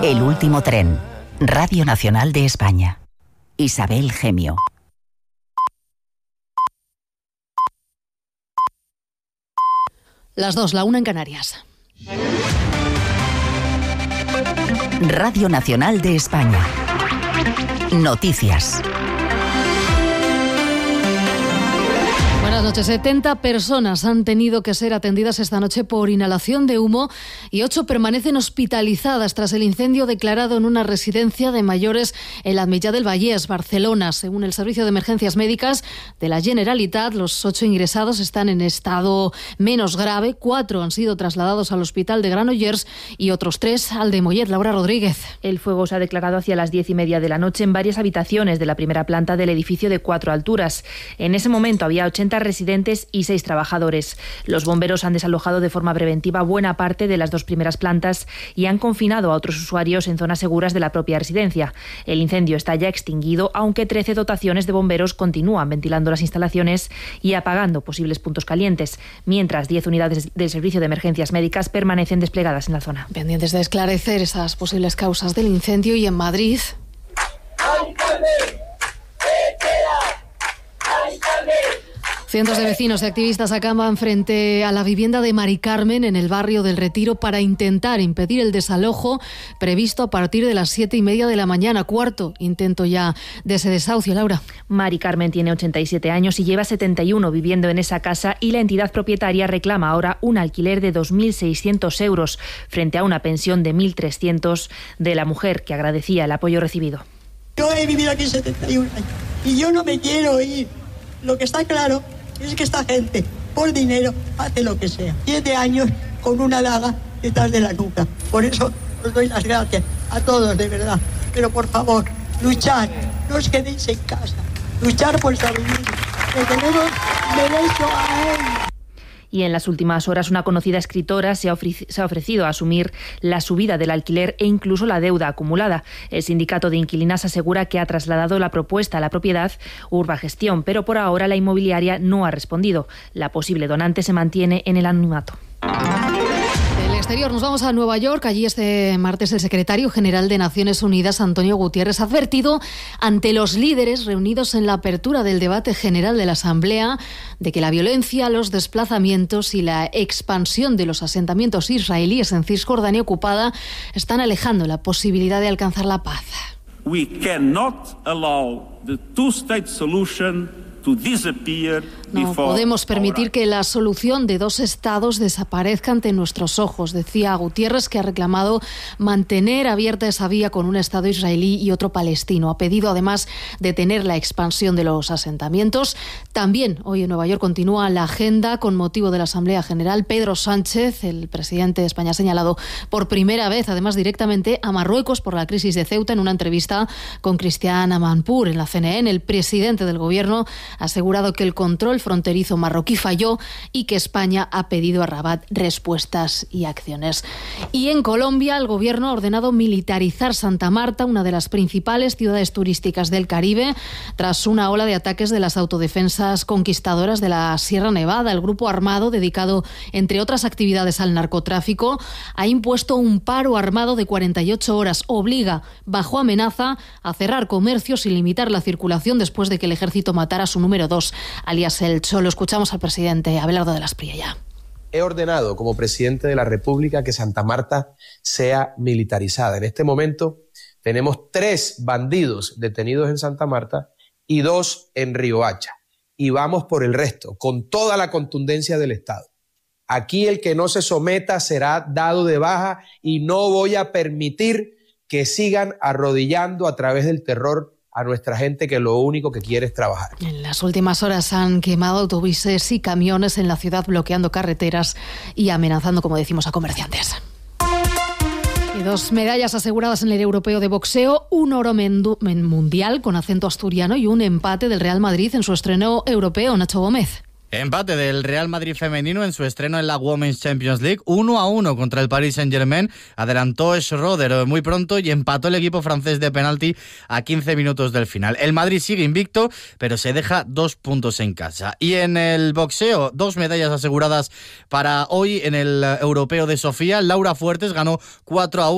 El último tren. Radio Nacional de España. Isabel Gemio. Las 2, la 1 en Canarias. Radio Nacional de España. Noticias. Buenas noches. 70 personas han tenido que ser atendidas esta noche por inhalación de humo y 8 permanecen hospitalizadas tras el incendio declarado en una residencia de mayores en la Ametlla del Vallès, Barcelona. Según el Servicio de Emergencias Médicas de la Generalitat, los 8 ingresados están en estado menos grave. 4 han sido trasladados al hospital de Granollers y otros 3 al de Mollet. Laura Rodríguez. El fuego se ha declarado hacia las 10:30 de la noche en varias habitaciones de la primera planta del edificio de 4 alturas. En ese momento había 80 residentes y 6 trabajadores. Los bomberos han desalojado de forma preventiva buena parte de las 2 primeras plantas y han confinado a otros usuarios en zonas seguras de la propia residencia. El incendio está ya extinguido, aunque 13 dotaciones de bomberos continúan ventilando las instalaciones y apagando posibles puntos calientes, mientras 10 unidades del Servicio de Emergencias Médicas permanecen desplegadas en la zona. Pendientes de esclarecer esas posibles causas del incendio. Y en Madrid... Cientos de vecinos y activistas acampan frente a la vivienda de Mari Carmen en el barrio del Retiro para intentar impedir el desalojo previsto a partir de las 7:30 de la mañana. Cuarto intento ya de ese desahucio, Laura. Mari Carmen tiene 87 años y lleva 71 viviendo en esa casa, y la entidad propietaria reclama ahora un alquiler de 2.600 euros frente a una pensión de 1.300 de la mujer, que agradecía el apoyo recibido. Yo he vivido aquí 71 años y yo no me quiero ir. Lo que está claro es que esta gente, por dinero, hace lo que sea. 7 años con una daga detrás de la nuca. Por eso os doy las gracias a todos, de verdad. Pero por favor, luchad, no os quedéis en casa. Luchar por esta vivienda, que tenemos derecho a él. Y en las últimas horas una conocida escritora se ha ofrecido a asumir la subida del alquiler e incluso la deuda acumulada. El sindicato de inquilinas asegura que ha trasladado la propuesta a la propiedad Urbagestión, pero por ahora la inmobiliaria no ha respondido. La posible donante se mantiene en el anonimato. Exterior, nos vamos a Nueva York. Allí este martes el secretario general de Naciones Unidas, Antonio Guterres, ha advertido ante los líderes reunidos en la apertura del debate general de la Asamblea de que la violencia, los desplazamientos y la expansión de los asentamientos israelíes en Cisjordania ocupada están alejando la posibilidad de alcanzar la paz. We cannot allow the two-state solution to disappear. No podemos permitir que la solución de 2 estados desaparezca ante nuestros ojos, decía Guterres, que ha reclamado mantener abierta esa vía con un estado israelí y otro palestino. Ha pedido además detener la expansión de los asentamientos. También hoy en Nueva York continúa la agenda con motivo de la Asamblea General. Pedro Sánchez, el presidente de España, ha señalado por primera vez, además directamente, a Marruecos por la crisis de Ceuta en una entrevista con Cristian Amanpour en la CNN. El presidente del gobierno ha asegurado que el control fronterizo marroquí falló y que España ha pedido a Rabat respuestas y acciones. Y en Colombia, el gobierno ha ordenado militarizar Santa Marta, una de las principales ciudades turísticas del Caribe, tras una ola de ataques de las autodefensas conquistadoras de la Sierra Nevada. El grupo armado, dedicado entre otras actividades al narcotráfico, ha impuesto un paro armado de 48 horas. Obliga, bajo amenaza, a cerrar comercios y limitar la circulación después de que el ejército matara a su número 2, alias El Cholo. Escuchamos al presidente Abelardo de la Espriella. He ordenado como presidente de la República que Santa Marta sea militarizada. En este momento tenemos 3 bandidos detenidos en Santa Marta y 2 en Riohacha. Y vamos por el resto, con toda la contundencia del Estado. Aquí el que no se someta será dado de baja y no voy a permitir que sigan arrodillando a través del terror a nuestra gente, que lo único que quiere es trabajar. En las últimas horas han quemado autobuses y camiones en la ciudad, bloqueando carreteras y amenazando, como decimos, a comerciantes. Y 2 medallas aseguradas en el europeo de boxeo, un oro mundial con acento asturiano y un empate del Real Madrid en su estreno europeo. Nacho Gómez. Empate del Real Madrid femenino en su estreno en la Women's Champions League, 1-1 contra el Paris Saint-Germain. Adelantó Schroeder muy pronto y empató el equipo francés de penalti a 15 minutos del final. El Madrid sigue invicto, pero se deja 2 puntos en casa. Y en el boxeo, 2 medallas aseguradas para hoy en el europeo de Sofía. Laura Fuertes ganó 4-1